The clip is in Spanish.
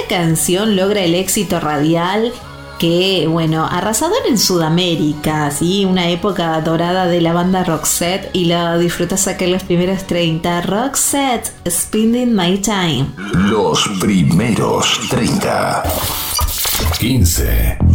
canción logra el éxito radial que, bueno, arrasador en Sudamérica, ¿sí? Una época dorada de la banda Roxette, y lo disfrutas acá en los primeros 30. Roxette, Spending My Time. Los primeros 30. 15.